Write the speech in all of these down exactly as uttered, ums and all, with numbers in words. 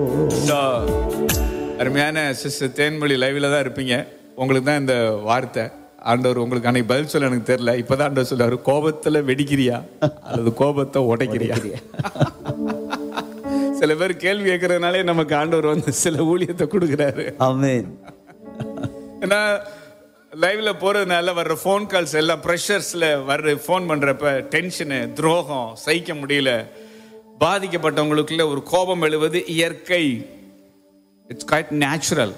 அருமையான சிஸ்டர் தேன்மொழி லைவ்ல தான் இருப்பீங்க. உங்களுக்கு தான் இந்த வார்த்தை. ஆண்டவர் உங்களுக்கு அன்னைக்கு பதில் சொல்ல எனக்கு தெரியல. இப்பதான் ஆண்டவர் சொல்றாரு, கோபத்துல வெடிக்கிறியா அல்லது கோபத்தை உடைக்கிறியா? சில பேர் கேள்வி கேட்கறதுனாலே நமக்கு ஆண்டவர் வந்து சில ஊழியத்தை கொடுக்குறாரு. ஆமென். ஏன்னா லைவ்ல போறதுனால வர்ற ஃபோன் கால்ஸ் எல்லாம் ப்ரெஷர்ஸ்ல வர்ற ஃபோன் பண்றப்ப டென்ஷனு, துரோகம் சகிக்க முடியல. பாதிக்கப்பட்டவங்களுக்குள்ள ஒரு கோபம் எழுவது இயற்கை. It's quite natural.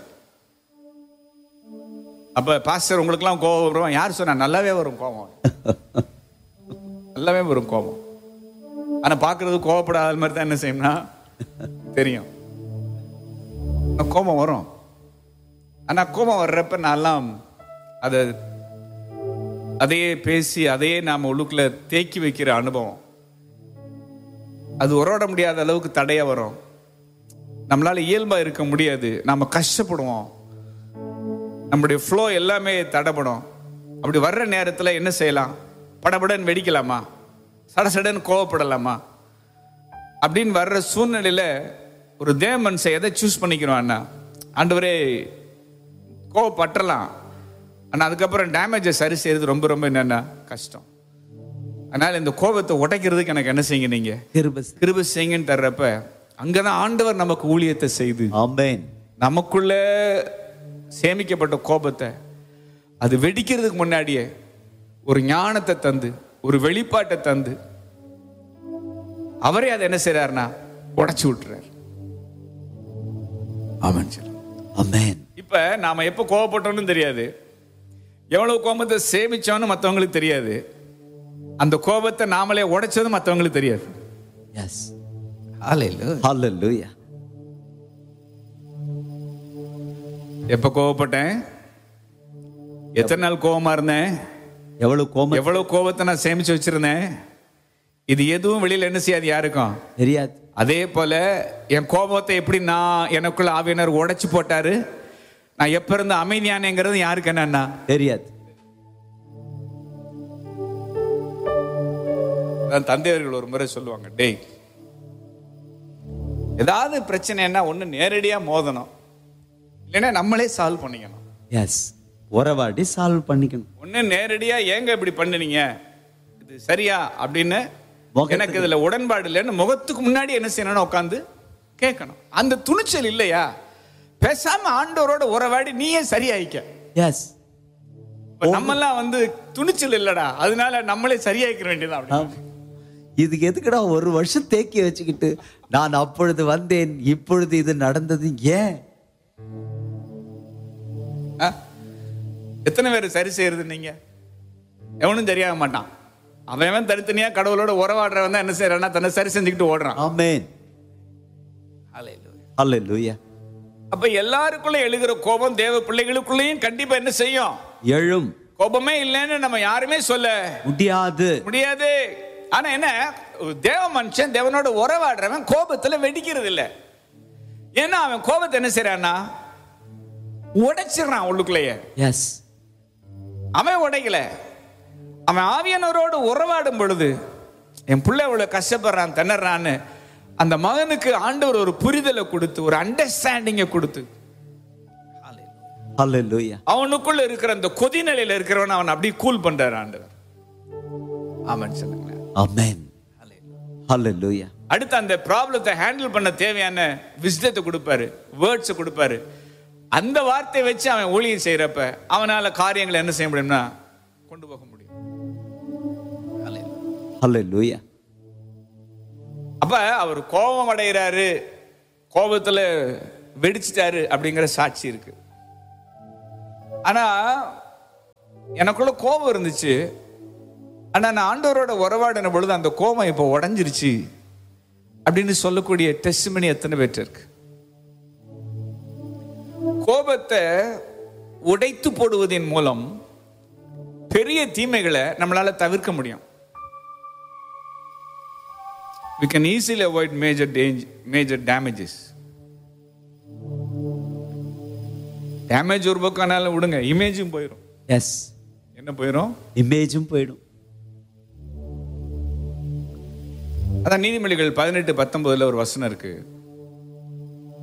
அப்ப பாஸ்டர் உங்களுக்குலாம் கோபம் வரும். யார் சொன்னா? நல்லாவே வரும் கோபம், நல்லாவே வரும் கோபம். ஆனா பாக்குறது கோபப்படாத மாதிரி தான் என்ன செய்யணும்னா தெரியும். கோபம் வரும். ஆனா கோபம் வர்றப்ப நான்லாம் அதை அதையே பேசி அதையே நாம உள்ளுக்குள்ள தேக்கி வைக்கிற அனுபவம், அது உறவிட முடியாத அளவுக்கு தடைய வரும். நம்மளால இயல்பா இருக்க முடியாது. நாம கஷ்டப்படுவோம். நம்முடைய ஃப்ளோ எல்லாமே தடைப்படும். அப்படி வர்ற நேரத்தில் என்ன செய்யலாம்? படபடன்னு வெடிக்கலாமா? சடசடன்னு கோவப்படலாமா? அப்படின்னு வர்ற சூழ்நிலையில ஒரு தேவ மனுஷன் எதை சூஸ் பண்ணிக்கிறோம்? அண்ணா ஆண்டவரே கோவப்பட்டலாம், ஆனால் அதுக்கப்புறம் டேமேஜை சரி செய்யறது ரொம்ப ரொம்ப என்னன்னா கஷ்டம். அதனால இந்த கோபத்தை உடைக்கிறதுக்கு எனக்கு என்ன செய்யுங்க? நீங்க கிருபை செய்யுங்கன்னு தர்றப்ப அங்கதான் ஆண்டவர் நமக்கு ஊழியத்தை செய்து ஆமென். நமக்குள்ள சேமிக்கப்பட்ட கோபத்தை அது வெடிக்கிறதுக்கு முன்னாடியே ஒரு ஞானத்தை தந்து, ஒரு வெளிப்பாட்டை தந்து, அவரே அதை என்ன செய்யறாருன்னா உடைச்சு விட்டுறாரு. ஆமென். ஆமென். இப்ப நாம எப்ப கோபப்பட்டோம்னு தெரியாது, எவ்வளவு கோபத்தை சேமிச்சோன்னு மற்றவங்களுக்கு தெரியாது, அந்த கோபத்தை நாமளே உடைச்சதும் மற்றவங்களுக்கு தெரியாது. எஸ். ஹல்லேலூயா. ஹல்லேலூயா. எப்ப கோபப்பட்டேன்? எத்தனை நாள் கோபமா இருந்தேன்? எவ்வளவு கோபம், எவ்வளவு கோபத்தை நான் சேமிச்சு வச்சிருந்தேன்? இது எதுவும் வெளியில என்ன செய்யாது, யாருக்கும் தெரியாது. அதே போல என் கோபத்தை எப்படி நான் எனக்குள்ள ஆவியினர் உடைச்சு போட்டாரு, நான் எப்ப இருந்து அமைதியானேங்கிறது யாருக்கு என்னன்னா தெரியாது. தந்தையர்கள் ஒரு முறை சொல்லுவாங்க, டேய் ஏதாவது பிரச்சனைன்னா ஒண்ணு நேரடியா மோதணும், இல்லைன்னா நம்மளே சால்வ் பண்ணிக்கணும். எஸ், உறவாடி சால்வ் பண்ணிக்கணும். ஒண்ணு நேரடியா ஏங்க இப்படி பண்ணுனீங்க, இது சரியா அப்படின்னு எனக்கு இதுல உடன்பாடு இல்லைன்னு முகத்துக்கு முன்னாடி என்ன செய்யணும்? உட்காந்து கேட்கணும். அந்த துணிச்சல் இல்லையா, பேசாம ஆண்டவரோட உறவாடி நீயே சரியாயிக்க. எஸ். நம்மெல்லாம் வந்து துணிச்சல் இல்லடா, அதனால நம்மளே சரியாயிக்க வேண்டியதான். இதுக்கு எதுக்குடா ஒரு வருஷம் தேக்கி வச்சுக்கிட்டு நான் அப்பொழுது வந்தேன் இப்பொழுது இது நடந்தது? ஏன்? எத்தனை பேர் சரி செய்யறது? நீங்க எவனும் சரியாக மாட்டான். அவன் தனித்தனியா கடவுளோட உறவாடுறவன் தான் என்ன செய்யறான்னா தன்னை சரி செஞ்சுக்கிட்டு ஓடுறான். ஆமென். ஹல்லேலூயா. அப்ப எல்லாருக்குள்ள எழுகிற கோபம் தேவ பிள்ளைகளுக்குள்ளேயும் கண்டிப்பா என்ன செய்யும்? எழும். கோபமே இல்லைன்னு நம்ம யாருமே சொல்ல முடியாது முடியாது ஆனா என்ன, தேவ மனுஷன் தேவனோட உறவாடுறவன் கோபத்துல வெடிக்கிறது இல்லை. ஏன்னா அவன் கோபத்தை என்ன செய்யறான்னா உடைச்சிடறான் உள்ளுக்குள்ளேயே. எஸ். அவன் உடைக்கல, அவன் ஆவியானவரோடு உறவாடும் பொழுது என் பிள்ளை இவ்வளவு கஷ்டப்படுறான் திணறான்னு அந்த மகனுக்கு ஆண்டவர் ஒரு புரிதலை கொடுத்து, ஒரு அண்டர்ஸ்டாண்டிங்கை கொடுத்து, ஹல்லேலூயா, அவனுக்குள்ள இருக்கிற அந்த கொதி நிலையில இருக்கிறவன் அவன் அப்படியே கூல் பண்றாரு ஆண்டவர். ஆமென் சொல்லுங்க. ஆமென். ஹல்லேலூயா. அடுத்து அந்த ப்ராப்ளத்தை ஹேண்டில் பண்ண தேவையான விஸ்டத்தை கொடுப்பாரு, வேர்ட்ஸ் கொடுப்பாரு. அந்த வார்த்தையை வச்சு அவன் ஊழியம் செய்யறப்ப அவனால காரியங்களை என்ன செய்ய முடியும்னா கொண்டு போக முடியும். ஹல்லேலூயா. அப்ப அவர் கோபம் அடைகிறாரு, கோபத்துல வெடிச்சிட்டாரு அப்படிங்கிற சாட்சி இருக்கு. ஆனா எனக்குள்ள கோபம் இருந்துச்சு, ஆனா நான் ஆண்டவரோட உறவாடின பொழுது அந்த கோபம் இப்ப உடைஞ்சிருச்சு அப்படின்னு சொல்லக்கூடிய டெஸ்டிமனி எத்தனை பேர் இருக்கு? கோபத்தை உடைத்து போடுவதன் மூலம் பெரிய தீமைகளை நம்மளால தவிர்க்க முடியும். We can easily avoid major danger, major damages. Damage ஒரு பக்கம் விடுங்க, இமேஜும் போயிடும். எஸ். என்ன போயிடும்? இமேஜும் போயிடும். அதான் நீதிமொழிகள் பதினெட்டு பத்தொன்பதுல ஒரு வசனம் இருக்கு.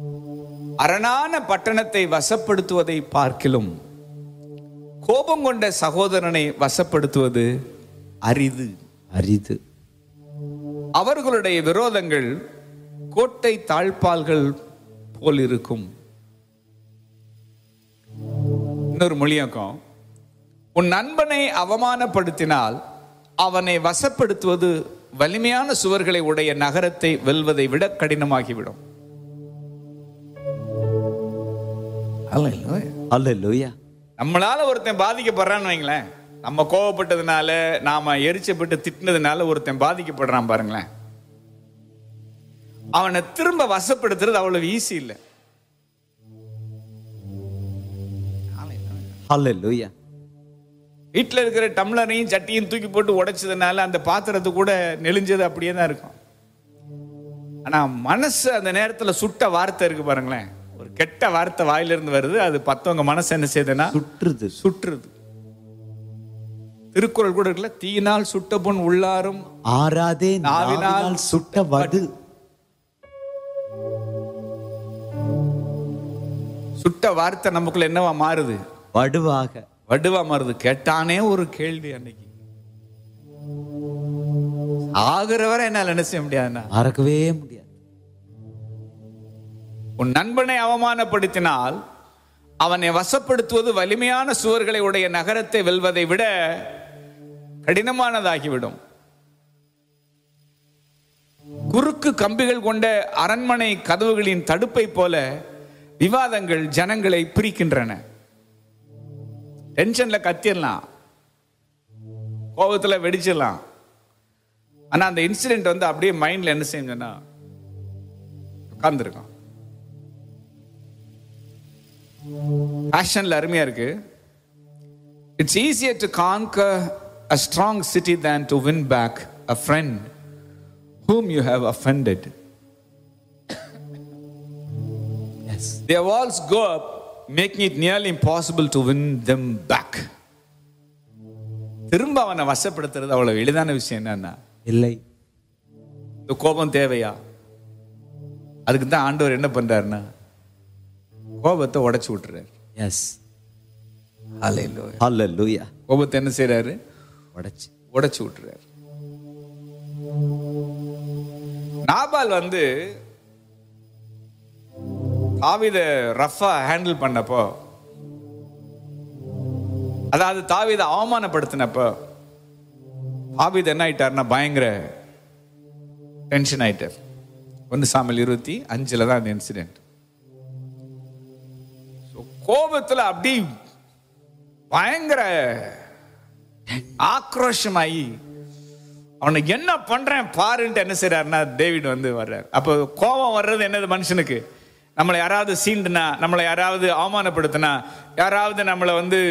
அரணான பட்டணத்தை வசப்படுத்துவதை பார்க்கிலும் கோபம் கொண்ட சகோதரனை வசப்படுத்துவது அரிது. அரிது. அவர்களுடைய விரோதங்கள் கோட்டை தாழ்பால்கள் போல் இருக்கும். இன்னொரு மொழியாக்கம், உன் நண்பனை அவமானப்படுத்தினால் அவனை வசப்படுத்துவது வலிமையான சுவர்களை உடைய நகரத்தை வெல்வதை விட கடினமாகிவிடும். அல்லேலூயா. நம்மளால ஒருத்தன் பாதிக்கப்படுறான்னு வைங்களேன், நம்ம கோவப்பட்டதுனால, நாம எரிச்சப்பட்டு திட்டினதுனால ஒருத்தன் பாதிக்கப்படுறான் பாருங்களேன், அவனை திரும்ப வசப்படுத்துறது அவ்வளவு ஈஸி இல்லை. அல்லேலூயா. வீட்டில் இருக்கிற டம்ளரையும் சட்டியும் தூக்கி போட்டு உடைச்சதுனால அந்த பாத்திரத்தை கூட நெளிஞ்சது அப்படியே தான் இருக்கும். ஆனா மனசு அந்த நேரத்தில் சுட்ட வார்த்தை இருக்கு பாருங்களேன், ஒரு கெட்ட வார்த்தை வாயிலிருந்து வருது, அது பத்தவங்க மனசு என்ன செய்யுதுன்னா சுற்றுது சுற்றுது. திருக்குறள் கூட இருக்குல்ல, தீயினால் சுட்ட பொன் உள்ளாரும் ஆறாதே நாவினால் சுட்ட வடு. சுட்ட வார்த்தை நமக்குள்ள என்னவா மாறுது? வடுவாக, வடுவா மாறுது. கேட்டானே ஒரு கேள்வி அன்னைக்கு, ஆகிறவரை என்னால என்ன செய்ய முடியாதுன்னா மறக்கவே முடியாது. உன் நண்பனை அவமானப்படுத்தினால் அவனை வசப்படுத்துவது வலிமையான சுவர்களை உடைய நகரத்தை வெல்வதை விட கடினமானதாகிவிடும். குறுக்கு கம்பிகள் கொண்ட அரண்மனை கதவுகளின் தடுப்பை போல விவாதங்கள் ஜனங்களை பிரிக்கின்றன. டென்ஷன்ல கத்திடலாம், கோபத்துல வெடிச்சிடலாம். ஆனா அந்த இன்சிடென்ட் வந்து அப்படியே மைண்ட்ல என்ன செஞ்சேன்னா உட்கார்ந்துருக்கான். பேஷன்ல அருமையா இருக்கு. It's easier to conquer a strong city than to win back a friend whom you have offended. Yes. Their walls go up, making it nearly impossible to win them back. திரும்ப அவனை வசப்படுத்துறது அவ்வளவு எளிதான விஷயம் என்னன்னா இல்லை. இந்த கோபம் தேவையா? அதுக்கு தான் ஆண்டவர் என்ன பண்றாருன்னா கோபத்தை உடைச்சு விட்டுறாரு. எஸ். ஹல்லேலூயா. ஹல்லேலூயா. கோபத்தை என்ன செய்யறாரு? உடைச்சு உடைச்சு விட்டுறாரு. நாபால் வந்து தாவீதை ரஃபா ஹேண்டில் பண்ணப்போ, அதாவது தாவீதை அவமானப்படுத்தினப்போ தாவீது என்ன ஆயிட்டாருன்னா பயங்கர டென்ஷன் ஆயிட்டார். ஒன்று சாமுவேல் இருபத்தி அஞ்சுல தான் அந்த இன்சிடென்ட். கோபத்துல அப்படி பயங்கர ஆக்ரோஷமாயி அவனுக்கு என்ன பண்றேன் பாருன்ட்டு என்ன செய்யறாருன்னா டேவிட் வந்து வர்றாரு. அப்போ கோபம் வர்றது என்னது மனுஷனுக்கு? நம்மளை யாராவது சீண்டுனா, நம்மளை யாராவது அவமானப்படுத்தினா, யாராவது நம்மளை வந்து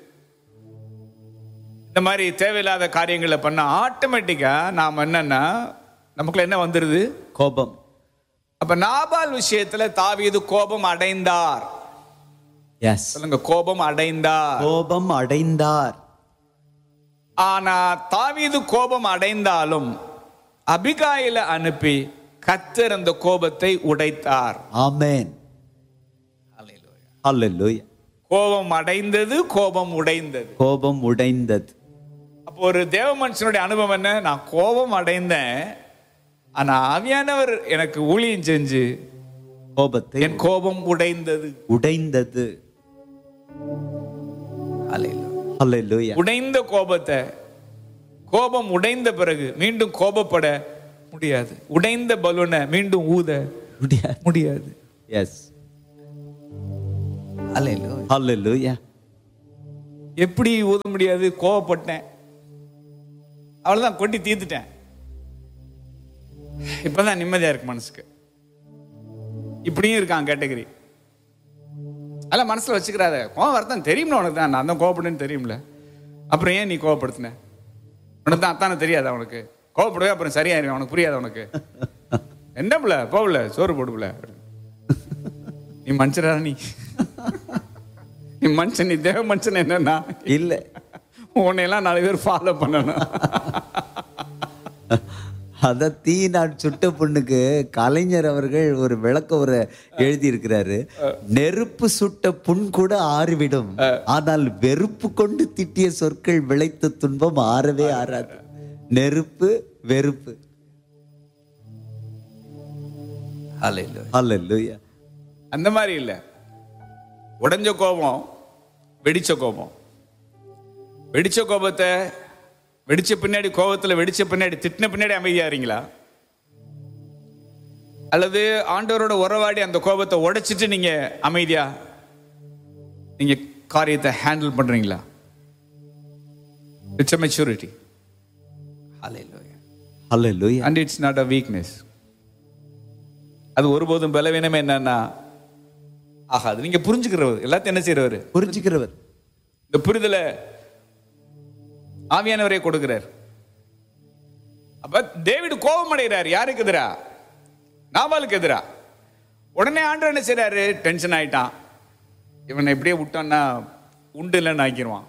இந்த மாதிரி தேவையில்லாத காரியங்களை பண்ண ஆட்டோமேட்டிக்கா நாம் என்னன்னா நமக்குள்ள என்ன வந்துருது? கோபம். அப்ப நாபால் விஷயத்துல தாவீது கோபம் அடைந்தார். எஸ். சொல்லுங்க, கோபம் அடைந்தார். கோபம் அடைந்தார். ஆனா தாவீது கோபம் அடைந்தாலும் அபிகாயில அனுப்பி கர்த்தர் அந்த கோபத்தை உடைத்தார். ஆமென். ஹல்லேலூயா. ஹல்லேலூயா. கோபம் அடைந்தது, கோபம் உடைந்தது. கோபம் உடைந்தது. அப்போ ஒரு தேவ மனுஷனுடைய அனுபவம் என்ன? நான் கோபம் அடைந்தேன், ஆனா ஆவியானவர் எனக்கு ஊழியம் செஞ்சு கோபத்தை என் கோபம் உடைந்தது. உடைந்தது. ஹல்லேலூயா. உடைந்த கோபத்தை, கோபம் உடைந்த பிறகு மீண்டும் கோபப்பட முடியாது. உடைந்த பலூனை மீண்டும் ஊத முடியாது. முடியாது. எஸ். ஹல்லேலூயா. எப்படி ஊத முடியாது? கோபப்பட்டேன், அவ்வளவுதான், கொட்டி தீர்த்துட்டேன். இப்பதான் நிம்மதியா இருக்கு மனசுக்கு. இப்படியும் இருக்கான் கேட்டகரி. அதெல்லாம் மனசுல வச்சுக்கிறாத. கோபம் வரத்தான் தெரியும்ல உனக்கு தான், நான் தான் கோபப்படுன்னு தெரியும்ல, அப்புறம் ஏன் நீ கோபப்படுத்தின? உனக்கு தான் அத்தானே தெரியாது. அவனுக்கு கோபப்படுவே அப்புறம் சரியாயிருக்கும். அவனுக்கு புரியாது. உனக்கு என்ன பிள்ள போகல, சோறு போடுல, நீ மனுஷரா? நீ நீ மனுஷன், நீ தேவ மனுஷன் என்னன்னா இல்ல, உன்னையெல்லாம் நாலு பேர் ஃபாலோ பண்ணணும். அத தீயினால் சுட்ட புண்ணுக்கு கலைஞர் அவர்கள் ஒரு விளக்க ஒரு எழுதி இருக்கிறாரு. நெருப்பு சுட்ட புண் கூட ஆறிவிடும், ஆனால் வெறுப்பு கொண்டு திட்டிய சொற்கள் விளைத்த துன்பம் ஆறவே ஆறாது. நெருப்பு வெறுப்பு. ஹல்லேலூயா. அந்த மாதிரி இல்ல. உடைஞ்ச கோபம், வெடிச்ச கோபம். வெடிச்ச கோபத்தை வெடிச்ச பின்னாடி, கோபத்துல வெடிச்ச பின்னாடி, திட்டின பின்னாடி அமைதியா இருங்களா? அல்லது ஆண்டவரோட உறவாடி அந்த கோபத்தை உடைச்சிட்டு நீங்க அமைதியா நீங்க காரியத்தை ஹேண்டில் பண்றீங்களா? It's a maturity. Hallelujah. Hallelujah. And it's not a weakness. அது ஒருபோதும் பலவீனமே என்னன்னா ஆகாது. நீங்க புரிஞ்சுக்கிறவர், எல்லாத்தையும் என்ன செய்யறவர்? புரிஞ்சுக்கிறவர். இந்த புரிதலை ஆவியானவரே கொடுக்கிறார். அப்ப டேவிட் கோபம் அடைகிறார். யாருக்கு எதிரா? நாபாலுக்கு எதிரா. உடனே ஆண்டவர் என்ன செய்யறாரு? டென்ஷன் ஆயிட்டான். இவனை எப்படியே விட்டான்னா உண்டு இல்லைன்னு ஆக்கிடுவான்.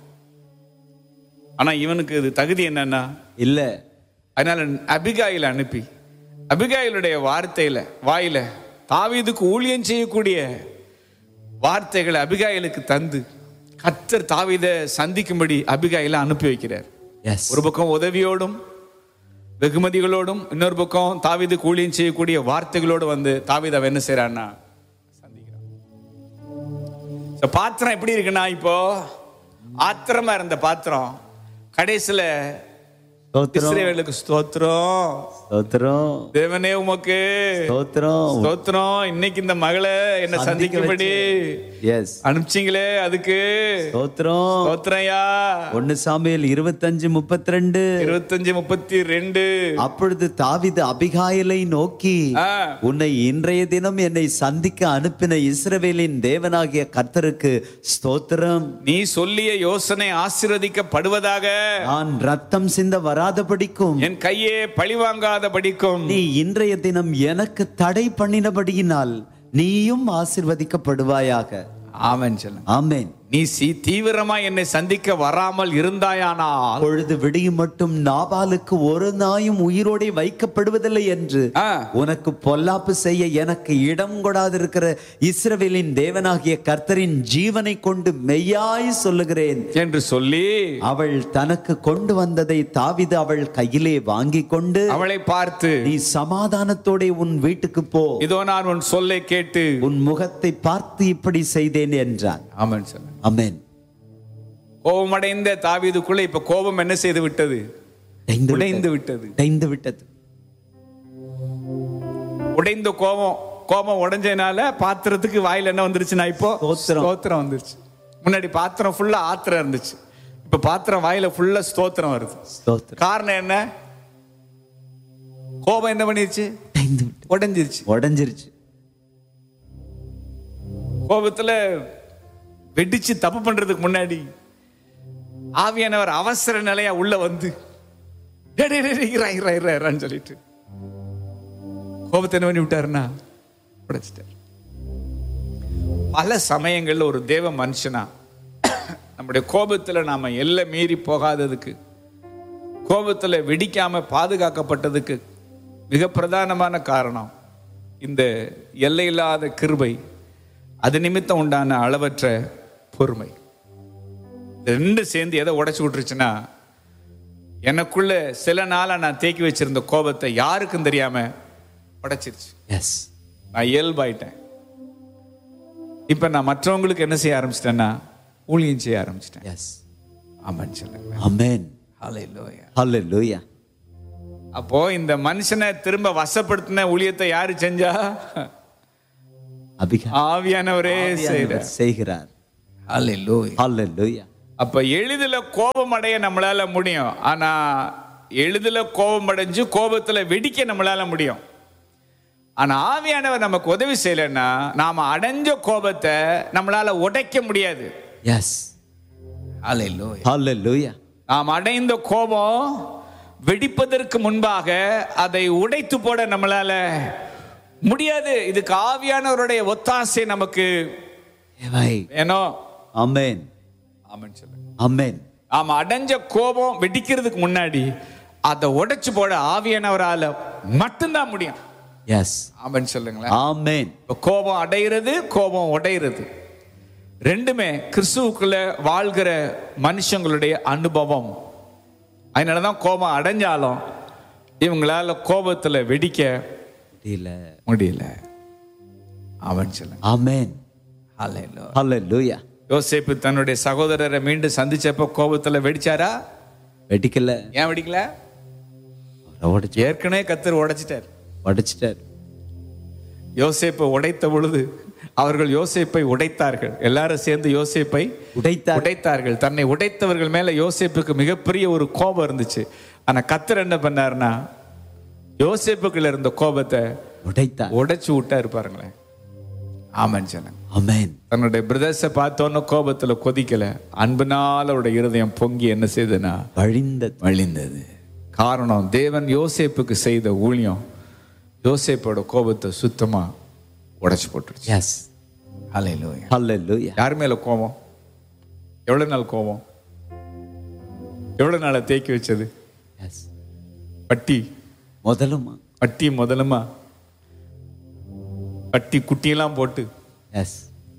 ஆனா இவனுக்கு இது தகுதி என்னன்னா இல்ல. அதனால அபிகாயில அனுப்பி, அபிகாயிலுடைய வார்த்தையில வாயில தாவீதுக்கு ஊழியம் செய்யக்கூடிய வார்த்தைகளை அபிகாயிலுக்கு தந்து கர்த்தர் தாவீதை சந்திக்கும்படி அபிகாயில அனுப்பி வைக்கிறார். ஒரு பக்கம் உதவியோடும் வெகுமதிகளோடும், இன்னொரு பக்கம் தாவீதுக்கு ஊழியம் செய்யக்கூடிய வார்த்தைகளோடு வந்து தாவீதை என்ன செய்யறான்னா சந்திக்கிறான். பாத்திரம் எப்படி இருக்குன்னா, இப்போ ஆத்திரமா இருந்த பாத்திரம் கடைசியில இஸ்ரவேலுக்கு ஸ்தோத்திரம், ஸ்தோத்திரம், தேவனே உமக்கு ஸ்தோத்திரம், ஸ்தோத்திரம், இன்னைக்கு இந்த மகளை என்ன சந்திக்கும்படி அனுப்பிச்சீங்களே, அதுக்கு ஸ்தோத்திரம், ஸ்தோத்திரம்யா. ஒன்னு சாமுவேல் இருபத்தஞ்சு முப்பத்தி ரெண்டு இருபத்தஞ்சு முப்பத்தி ரெண்டு. அப்பொழுது தாவீது அபிகாயிலை நோக்கி, உன்னை இன்றைய தினம் என்னை சந்திக்க அனுப்பின இஸ்ரவேலின் தேவனாகிய கர்த்தருக்கு ஸ்தோத்திரம். நீ சொல்லிய யோசனை ஆசீர்வதிக்கப்படுவதாக. நான் ரத்தம் சிந்த வரா படிக்கும், என் கையே பழிவாங்காத படிக்கும். நீ இன்றைய தினம் எனக்கு தடை பண்ணினபடியினால் நீயும் ஆசீர்வதிக்கப்படுவாயாக. ஆமென் சொல்லுங்க. ஆமென். நீ தீவிரமா என்னை சந்திக்க வராமல் இருந்தாயானால் பொழுது விடியும் மட்டும் நாபாலுக்கு ஒரு நாயும் உயிரோடே வைக்கப்படுவதில்லை என்று உனக்கு பொல்லாப்பு செய்ய எனக்கு இடம் கொடாதிருக்கிற இஸ்ரவேலின் தேவனாகிய கர்த்தரின் ஜீவனை கொண்டு மெய்யாய் சொல்லுகிறேன் என்று சொல்லி அவள் தனக்கு கொண்டு வந்ததை தாவீது அவள் கையிலே வாங்கி கொண்டு அவளை பார்த்து, நீ சமாதானத்தோட உன் வீட்டுக்கு போ, இதோ நான் உன் சொல்லை கேட்டு உன் முகத்தை பார்த்து இப்படி செய்தேன் என்றான். ஆமென் சொல்லுங்க. ஆமென். கோபமடைந்த தாவீதுக்குள்ள இப்ப கோபம் என்ன செய்து விட்டது? உடைந்து விட்டது. உடைந்து விட்டது. உடைந்த கோபம், கோபம் உடைஞ்சனால பாத்திரத்துக்கு வாயில என்ன வந்துருச்சுன்னா இப்போ ஸ்தோத்திரம் வந்துருச்சு. முன்னாடி பாத்திரம் ஃபுல்லா ஆத்திரம் இருந்துச்சு, இப்ப பாத்திரம் வாயில ஃபுல்லா ஸ்தோத்திரம் வருது. காரணம் என்ன? கோபம் என்ன பண்ணிருச்சு? உடைஞ்சிருச்சு. உடைஞ்சிருச்சு. கோபத்துல வெடிச்சு தப்பு பண்றதுக்கு முன்னாடி ஆவியானவர் அவசர நிலையா உள்ள வந்து சொல்லிட்டு கோபத்தை என்ன பண்ணி விட்டாருன்னா உடைச்சிட்டார். பல சமயங்கள்ல ஒரு தேவ மனுஷனா நம்முடைய கோபத்துல நாம எல்லை மீறி போகாததுக்கு, கோபத்துல வெடிக்காம பாதுகாக்கப்பட்டதுக்கு மிக பிரதானமான காரணம் இந்த எல்லையில்லாத கிருபை, அது நிமித்தம் உண்டான அளவற்ற பொறுமை. ரெண்டு சேர்ந்து எதை உடைச்சு விட்டுருச்சுன்னா, எனக்குள்ள சில நாளா நான் தேக்கி வச்சிருந்த கோபத்தை யாருக்கும் தெரியாம உடைச்சிருச்சு. நான் இயல்பாயிட்டேன். இப்ப நான் மற்றவங்களுக்கு என்ன செய்ய ஆரம்பிச்சிட்டேன்னா ஊழியம் செய்ய ஆரம்பிச்சிட்டேன். ஆமென் சொல்லுங்க. ஆமென். ஹல்லேலூயா. ஹல்லேலூயா. அப்போ இந்த மனுஷனை திரும்ப வசப்படுத்தின ஊழியத்தை யாரு செஞ்சா? ஆவியானவரே செய்கிறார். ஹல்லேலூயா. ஹல்லேலூயா. அப்ப எளிதில கோபம் அடைய நம்மளால முடியும். ஆனா எளிதில கோபம் அடைஞ்சு கோபத்துல வெடிக்க நம்மளால முடியும். ஆனா ஆவியானவர் நமக்கு உதவி செய்யலன்னா நாம அடைஞ்ச கோபத்தை நம்மளால உடைக்க முடியாது. எஸ். ஹல்லேலூயா. ஹல்லேலூயா. நாம் அடைந்த கோபம் வெடிப்பதற்கு முன்பாக அதை உடைத்து போட நம்மளால முடியாது. இதுக்கு ஆவியானவருடைய ஒத்தாசை நமக்கு வேணும். ஆமென். ஆமென் சொல்லுங்க. ஆமென். நாம அடைஞ்ச கோபம் வெடிக்கிறதுக்கு முன்னாடி அதை உடைச்சு போட ஆவியானவரால மட்டும்தான் முடியும். எஸ், ஆமென் சொல்லுங்களேன். ஆமென். கோபம் அடைகிறது, கோபம் உடைகிறது, ரெண்டுமே கிறிஸ்துவுக்குள்ள வாழ்கிற மனுஷங்களுடைய அனுபவம். அதனாலதான் கோபம் அடைஞ்சாலும் இவங்களால கோபத்துல வெடிக்க முடியல முடியல. ஆமென் சொல்லுங்க. ஆமென். ஹல்லேலூயா. ஹல்லேலூயா. யோசேப்பு தன்னுடைய சகோதரரை மீண்டும் சந்திச்சப்ப கோபத்துல வெடிச்சாரா? வெடிக்கல. ஏன் வெடிக்கல? உடைச்சு ஏற்கனவே கர்த்தர் உடைச்சிட்டார். உடைச்சிட்டார். யோசேப்பை உடைத்த பொழுது அவர்கள் யோசேப்பை உடைத்தார்கள். எல்லாரும் சேர்ந்து யோசேப்பை உடைத்தார் உடைத்தார்கள். தன்னை உடைத்தவர்கள் மேல யோசேப்புக்கு மிகப்பெரிய ஒரு கோபம் இருந்துச்சு. ஆனா கர்த்தர் என்ன பண்ணாருன்னா யோசேப்புக்குள்ள இருந்த கோபத்தை உடைத்தார், உடைச்சு விட்டா இருப்பாருங்களேன். ஆமென் சொல்லுங்க. ஆமென். தன்னுடைய பிரதர்ஸை பார்த்தோன்னு கோபத்துல கொதிக்கல, அன்புனால அவருடைய இருதயம் பொங்கி என்ன செய்ததுன்னா வழிந்தது வழிந்தது. காரணம், தேவன் யோசேப்புக்கு செய்த ஊழியம் யோசேப்போட கோபத்தை சுத்தமா உடைச்சு போட்டுருச்சு. எஸ், ஹல்லேலூயா. ஹல்லேலூயா. யார் மேல கோபம்? எவ்வளவு நாள் கோபம்? எவ்வளவு நாள தேக்கி வச்சது? எஸ், பட்டி முதலுமா பட்டி முதலுமா பட்டி குட்டியெல்லாம் போட்டு எஸ்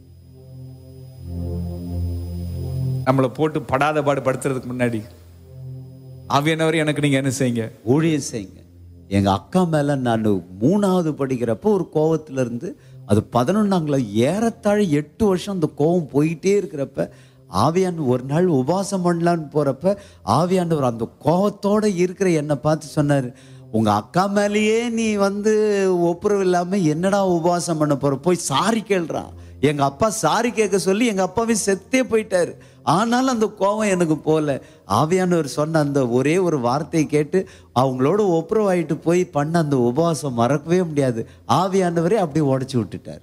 நம்மளை போட்டு படாத பாடு படுத்துறதுக்கு முன்னாடி ஆவியானவர் எனக்கு நீங்க என்ன செய்யுங்க? ஊழியம் செய்யுங்க. எங்க அக்கா மேல நான் மூணாவது படிக்கிறப்போ ஒரு கோவத்துல இருந்து அது பதினொன்னாங்கள ஏறத்தாழ எட்டு வருஷம் அந்த கோவம் போயிட்டே இருக்கிறப்ப ஆவியானவர் ஒரு நாள் உபாசம் பண்ணலான்னு போறப்ப ஆவியானவர் அந்த கோவத்தோட இருக்கிற என்னை பார்த்து சொன்னாரு, உங்க அக்கா மேலேயே நீ வந்து ஒப்புரவு இல்லாம என்னடா உபவாசம் பண்ண போற, போய் சாரி கேள்றான். எங்க அப்பா சாரி கேட்க சொல்லி எங்க அப்பாவே செத்தே போயிட்டாரு. ஆனாலும் அந்த கோபம் எனக்கு போல. ஆவியானவர் சொன்ன அந்த ஒரே ஒரு வார்த்தையை கேட்டு அவங்களோட ஒப்புரவாயிட்டு போய் பண்ண அந்த உபவாசம் மறக்கவே முடியாது. ஆவியானவரே அப்படியே உடைச்சு விட்டுட்டார்.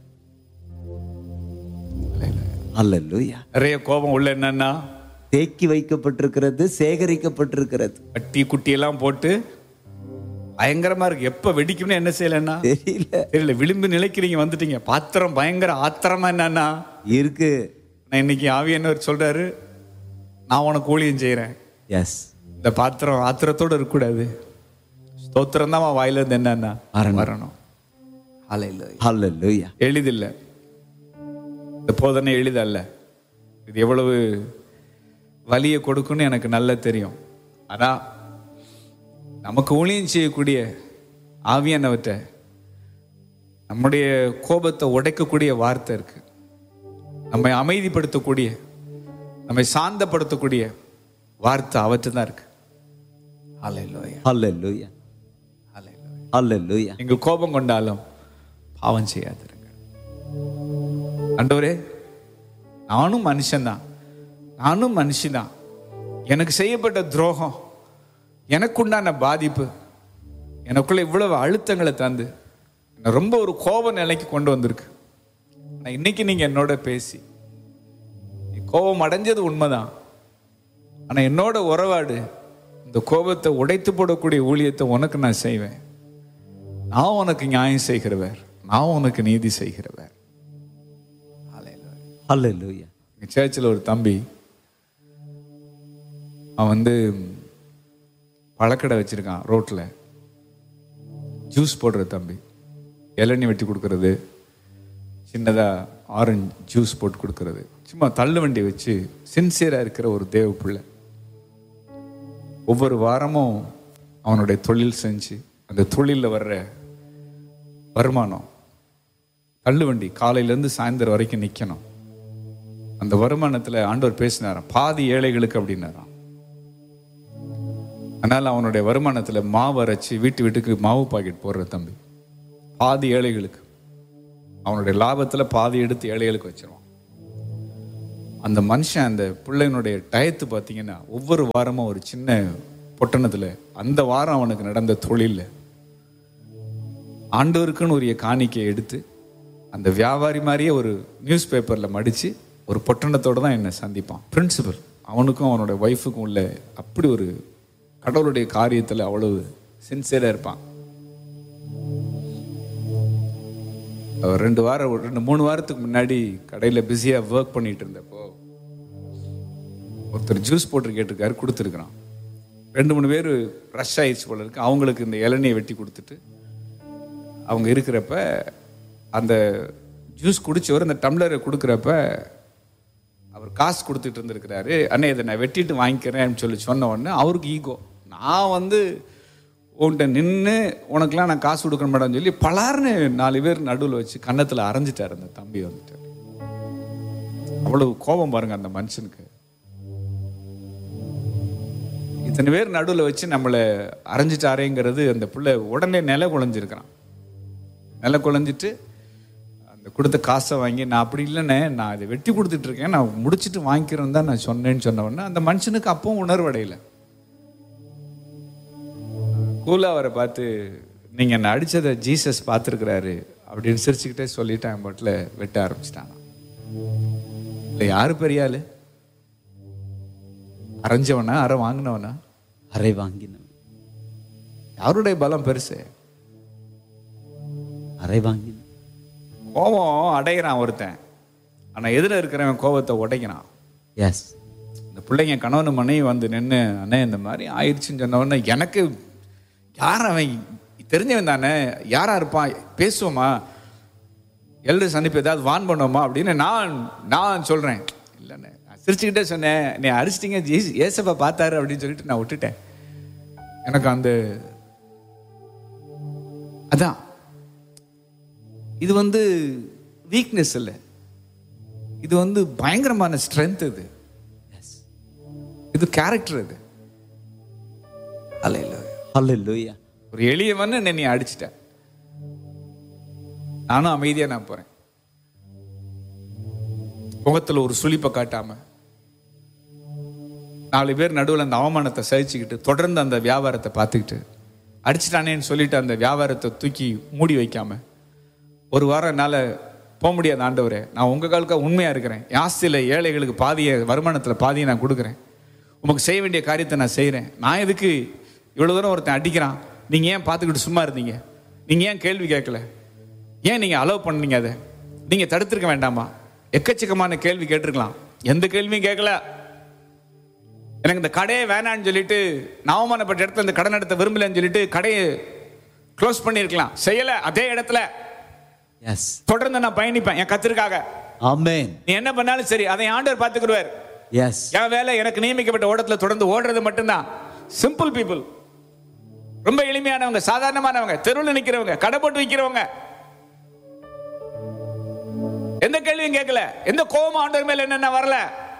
அல்லேலூயா. நிறைய கோபம் உள்ள என்னன்னா தேக்கி வைக்கப்பட்டிருக்கிறது, சேகரிக்கப்பட்டிருக்கிறது. பட்டி குட்டியெல்லாம் போட்டு பயங்கரமா இருக்கு. எப்ப வெடிக்கும்னு என்ன செய்யலன்னா தெரியல தெரியல. விளிம்பு நிலைக்கு நீங்க வந்துட்டீங்க. பாத்திரம் பயங்கர ஆத்திரமா என்னன்னா இருக்கு. நான் இன்னைக்கு ஆவியானவர் சொல்றாரு, நான் உனக்கு ஊழியம் செய்யறேன். எஸ், இந்த பாத்திரம் ஆத்திரத்தோட இருக்கக்கூடாது. ஸ்தோத்திரம் தான் வாயில இருந்து என்னன்னா வரணும். ஹல்லேலூயா. ஹல்லேலூயா. எளிதில்லை இந்த போதனை, எளிதல்ல. இது எவ்வளவு வலியை கொடுக்குன்னு எனக்கு நல்லா தெரியும். ஆனா நமக்கு ஊழியம் செய்யக்கூடிய ஆவியானவற்றை நம்முடைய கோபத்தை உடைக்கக்கூடிய வார்த்தை இருக்கு. நம்மை அமைதிப்படுத்தக்கூடிய, நம்மை சாந்தப்படுத்தக்கூடிய வார்த்தை அவற்றை தான் இருக்கு. ஹல்லேலூயா. ஹல்லேலூயா. ஹல்லேலூயா. ஹல்லேலூயா. நீங்கள் கோபம் கொண்டாலும் பாவம் செய்யாதிருங்க. ஆண்டவரே, நானும் மனுஷன்தான், நானும் மனுஷன்தான். எனக்கு செய்யப்பட்ட துரோகம், எனக்குண்டான பாதிப்பு, எனக்குள்ள இவ்வளவு அழுத்தங்களை தந்து என்னை ரொம்ப ஒரு கோப நிலைக்கு கொண்டு வந்திருக்கு. ஆனால் இன்னைக்கு நீங்க என்னோட பேசி, கோபம் அடைஞ்சது உண்மைதான், ஆனால் என்னோட உறவாடு, இந்த கோபத்தை உடைத்து போடக்கூடிய ஊழியத்தை உனக்கு நான் செய்வேன். நான் உனக்கு நியாயம் செய்கிறவர், நான் உனக்கு நீதி செய்கிறவர். ஹல்லேலூயா. சர்ச்சில் ஒரு தம்பி, அவன் வந்து பழக்கடை வச்சிருக்கான் ரோட்டில். ஜூஸ் போடுற தம்பி, இளநீ வெட்டி கொடுக்கறது, சின்னதாக ஆரஞ்சு ஜூஸ் போட்டு கொடுக்கறது, சும்மா தள்ளு வண்டி வச்சு சின்சியராக இருக்கிற ஒரு தேவ பிள்ளை. ஒவ்வொரு வாரமும் அவனுடைய தொழில் செஞ்சு அந்த தொழிலில் வர்ற வருமானம், தள்ளு வண்டி காலையிலேருந்து சாயந்தரம் வரைக்கும் நிற்கணும். அந்த வருமானத்தில் ஆண்டவர் பேசினாராம், பாதி ஏழைகளுக்கு அப்படின்னாராம். அதனால் அவனுடைய வருமானத்தில் மாவு அரைச்சி வீட்டு வீட்டுக்கு மாவு பாக்கெட் போடுற தம்பி, பாதி ஏழைகளுக்கு, அவனுடைய லாபத்தில் பாதி எடுத்து ஏழைகளுக்கு வச்சிருவான். அந்த மனுஷன், அந்த பிள்ளைனுடைய டயத்து பார்த்தீங்கன்னா ஒவ்வொரு வாரமும் ஒரு சின்ன பொட்டணத்தில் அந்த வாரம் அவனுக்கு நடந்த தொழிலில் ஆண்டவருக்குன்னு ஒரு காணிக்கையை எடுத்து அந்த வியாபாரி மாதிரியே ஒரு நியூஸ் பேப்பரில் மடித்து ஒரு பொட்டணத்தோடு தான் என்னை சந்திப்பான். பிரின்சிபல், அவனுக்கும் அவனோட ஒய்ஃபுக்கும் உள்ள அப்படி ஒரு கடவுளுடைய காரியத்தில் அவ்வளவு சின்சியராக இருப்பான். ரெண்டு வாரம் ரெண்டு மூணு வாரத்துக்கு முன்னாடி கடையில் பிஸியாக ஒர்க் பண்ணிட்டு இருந்தப்போ ஒருத்தர் ஜூஸ் போட்டு கேட்டிருக்காரு, கொடுத்துருக்குறான். ரெண்டு மூணு பேர் ரஷ் ஆயிடுச்சு போல இருக்கு. அவங்களுக்கு இந்த இளநியை வெட்டி கொடுத்துட்டு அவங்க இருக்கிறப்ப அந்த ஜூஸ் குடிச்சவர் அந்த டம்ளரை கொடுக்குறப்ப அவர் காசு கொடுத்துட்டு இருந்திருக்கிறாரு. அண்ணே இதை நான் வெட்டிட்டு வாங்கிக்கிறேன்னு சொல்லி சொன்ன உடனே அவருக்கு ஈகோ, நான் வந்து உன்கிட்ட நின்று உனக்கெல்லாம் நான் காசு கொடுக்க மாட்டேன்னு சொல்லி பலார்னு நாலு பேர் நடுவில் வச்சு கன்னத்தில் அரைஞ்சிட்டார் அந்த தம்பி வந்துட்டு. அவ்வளவு கோபம் பாருங்க அந்த மனுஷனுக்கு. இத்தனை பேர் நடுவில் வச்சு நம்மளை அரைஞ்சிட்டாரேங்கிறது அந்த பிள்ளை உடனே நில குழஞ்சிருக்கிறான். நில குழஞ்சிட்டு அந்த கொடுத்த காசை வாங்கி, நான் அப்படி இல்லைண்ணே, நான் இதை வெட்டி கொடுத்துட்டு இருக்கேன், நான் முடிச்சுட்டு வாங்கிக்கிறேன்னு தான் நான் சொன்னேன்னு சொன்ன உடனே அந்த மனுஷனுக்கு அப்பவும் உணர்வடையில. கூலா அவரை பார்த்து, நீங்கள் என்னை அடித்ததை ஜீசஸ் பார்த்துருக்கிறாரு அப்படின்னு சிரிச்சுக்கிட்டே சொல்லிட்டான். பாட்டில் வெட்ட ஆரம்பிச்சிட்டாங்க. இல்லை யாரு பெரிய ஆளு? அரைஞ்சவனா அரை வாங்கினவனா? அரை வாங்கினவன். யாருடைய பலம் பெருசு? அரை வாங்கின. கோபம் அடைகிறான் ஒருத்தன், ஆனால் எதில் இருக்கிறவன் கோபத்தை உடைக்கிறான். எஸ். இந்த பிள்ளைங்க கணவன் மனைவி வந்து நின்று, அண்ணே இந்த மாதிரி ஆயிடுச்சுன்னு சொன்ன உடனே எனக்கு யார் அவன் தெரிஞ்சவன் தானே, யாரா இருப்பான், பேசுவோமா, எல்டர்ஸ் அனுப்பி ஏதாவது வான் பண்ணுவோமா அப்படின்னு நான் நான் சொல்கிறேன். இல்லைண்ணே, நான் சிரிச்சுக்கிட்டே சொன்னேன், நீ அடிச்சிட்டிங்க, ஜீஸ் ஏசப்பா பார்த்தாரு அப்படின்னு சொல்லிட்டு நான் விட்டுட்டேன். எனக்கு அந்த அதான் இது வந்து வீக்னஸ் இல்லை, இது வந்து பயங்கரமான ஸ்ட்ரென்த். இது இது கேரக்டர். இது அல்லேலூயா. ஒரு எளியவன் என்ன நீ அடிச்சிட்ட, நானும் அமைதியா நான் போறேன். முகத்துல ஒரு சுளிப்பை காட்டாம நாலு பேர் நடுவில் அந்த அவமானத்தை சகிச்சுக்கிட்டு தொடர்ந்து அந்த வியாபாரத்தை பார்த்துக்கிட்டு அடிச்சிட்டானேன்னு சொல்லிட்டு அந்த வியாபாரத்தை தூக்கி மூடி வைக்காம, ஒரு வாரம் என்னால் போக முடியாது ஆண்டவரே, நான் உங்கள் காலுக்கா உண்மையாக இருக்கிறேன், ஆஸ்தியில் ஏழைகளுக்கு பாதியை, வருமானத்தில் பாதியை நான் கொடுக்குறேன், உமக்கு செய்ய வேண்டிய காரியத்தை நான் செய்கிறேன், நான் எதுக்கு இவ்வளோ தூரம் ஒருத்தன் அடிக்கிறான், நீங்கள் ஏன் பார்த்துக்கிட்டு சும்மா இருந்தீங்க, நீங்கள் ஏன் கேள்வி கேட்கல, ஏன் நீங்கள் அலோவ் பண்ணீங்க, அதை நீங்கள் தடுத்திருக்க வேண்டாமா, எக்கச்சக்கமான கேள்வி கேட்டிருக்கலாம், எந்த கேள்வியும் கேட்கல. எனக்கு இந்த கடையை வேணான்னு சொல்லிட்டு நான் அவமானப்பட்ட இடத்துல இந்த கடன் எடுத்த விரும்பலன்னு சொல்லிட்டு கடையை க்ளோஸ் பண்ணியிருக்கலாம், செய்யலை. அதே இடத்துல எஸ் தொடர்ந்து நான் பயணிப்பேன் என் கத்திற்காக. ஆமென். நீ என்ன பண்ணாலும் சரி அதை ஆண்டவர் பார்த்துக்கிடுவார். எஸ். என் வேலை எனக்கு நியமிக்கப்பட்ட ஓட்டத்துல தொடர்ந்து ஓடுறது மட்டும்தான். சிம்பிள் பீப்புள், ரொம்ப எளிமையானவங்க, சாதாரணமானவங்க, தெருவில் நிக்கிறவங்க, கடை போட்டு விற்கிறவங்க, எந்த கேள்வியும் கேட்கல, எந்த கோபம் ஆண்டவர் மேல என்னென்ன வரல.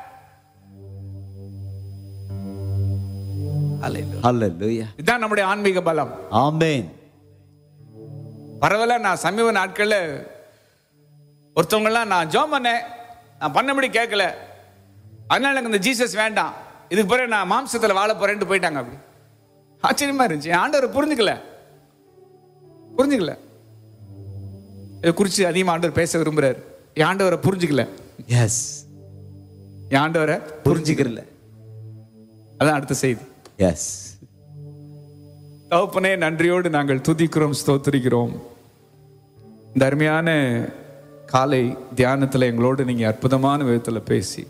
ஹல்லேலூயா. இதுதான் நம்முடைய ஆன்மீக பலம். ஆமென். பரவாயில்ல, நான் சமீப நாட்கள்ல ஒருத்தவங்கலாம் நான் ஜோம் பண்ணேன், நான் பண்ணபடி கேட்கல, அதனால எனக்கு இந்த ஜீசஸ் வேண்டாம், இதுக்கு பிறகு நான் மாம்சத்தில் வாழ போறேன்ட்டு போயிட்டாங்க. அப்படி ஆச்சரியமா இருந்துச்சு. ஆண்டவர் புரிஞ்சுக்கல புரிஞ்சுக்கல இதை குறித்து அதிகமாக ஆண்டவர் பேச விரும்புறாரு. என் ஆண்டவரை புரிஞ்சுக்கல. எஸ். என் ஆண்டவரை புரிஞ்சுக்கல. அதான் அடுத்த செய்தி. எஸ். தகப்பனே, நன்றியோடு நாங்கள் துதிக்கிறோம், ஸ்தோத்திரிக்கிறோம். இந்த அருமையான காலை தியானத்தில் எங்களோடு நீங்க அற்புதமான விதத்தில் பேசி,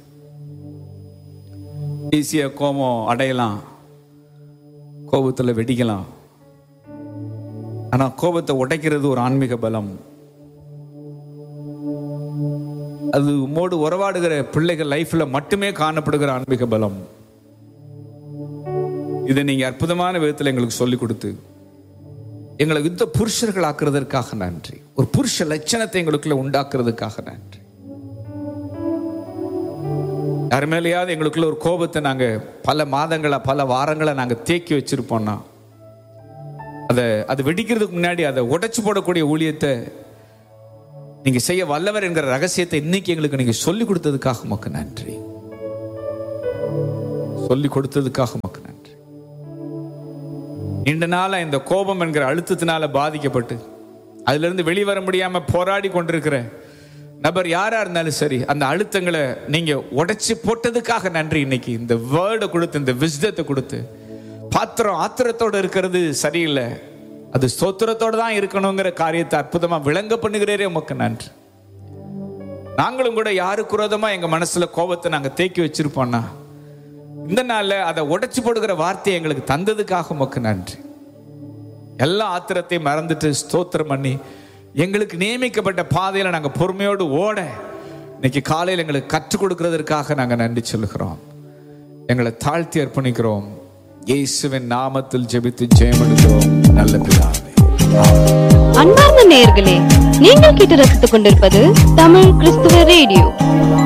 ஈஸியா கோபம் அடையலாம், கோபத்தில் வெடிக்கலாம், ஆனா கோபத்தை உடைக்கிறது ஒரு ஆன்மீக பலம். அது உம்மோடு உறவாடுகிற பிள்ளைகள் லைஃப்ல மட்டுமே காணப்படுகிற ஆன்மீக பலம். இதை நீங்க அற்புதமான விதத்தில் எங்களுக்கு சொல்லிக் கொடுத்து எங்களை யுத்த புருஷர்கள் ஆக்குறதற்காக நன்றி. ஒரு புருஷ லட்சணத்தை எங்களுக்குள்ள உண்டாக்குறதுக்காக நன்றி. யார் மேலேயாவது எங்களுக்குள்ள ஒரு கோபத்தை நாங்க பல மாதங்களா பல வாரங்களா நாங்க தேக்கி வச்சிருப்போம்னா, அதை அது வெடிக்கிறதுக்கு முன்னாடி அதை உடைச்சு போடக்கூடிய ஊழியத்தை நீங்க செய்ய வல்லவர் என்கிற ரகசியத்தை இன்னைக்கு எங்களுக்கு நீங்க சொல்லி கொடுத்ததுக்காக உமக்கு நன்றி. சொல்லி கொடுத்ததுக்காக உமக்கு நன்றி. நீண்ட நாளா இந்த கோபம் என்கிற அழுத்தத்தினால பாதிக்கப்பட்டு அதுல இருந்து வெளிவர முடியாம போராடி கொண்டிருக்கிற நபர் யாரா இருந்தாலும் சரி, அந்த அழுத்தங்களை நீங்க உடைச்சு போட்டதுக்காக நன்றி. இன்னைக்கு இந்த வேர்டை கொடுத்து, இந்த விஸ்டத்தை கொடுத்து, பாத்திரம் ஆத்திரத்தோடு இருக்கிறது சரியில்லை, அது ஸ்தோத்திரத்தோடு தான் இருக்கணுங்கிற காரியத்தை அற்புதமா விளங்க பண்ணுகிறேரே, உமக்கு நன்றி. நாங்களும் கூட யாருக்கு விரோதமா எங்க மனசுல கோபத்தை நாங்க தேக்கி வச்சிருப்போம்னா, இந்த நாள்ல அதை உடைச்சு போடுகிற வார்த்தையை எங்களுக்கு தந்ததுக்காக உமக்கு நன்றி. எல்லா ஆத்திரத்தையும் மறந்துட்டு ஸ்தோத்திரம் பண்ணி எங்களுக்கு நியமிக்கப்பட்ட பாதையில நாங்க பொறுமையோடு ஓட இன்னைக்கு காலையில் எங்களுக்கு கற்றுக் கொடுக்கிறதற்காக நாங்க நன்றி சொல்லுகிறோம். எங்களை தாழ்த்தி அர்ப்பணிக்கிறோம். இயேசுவின் நாமத்தில் ஜெபித்து ஜெயம் எடுக்கிறோம் நல்ல பிதாவே. அன்பார்ந்த நேயர்களே, நீங்கள் கேட்டு ரசித்துக் கொண்டிருப்பது தமிழ் கிறிஸ்துவ ரேடியோ.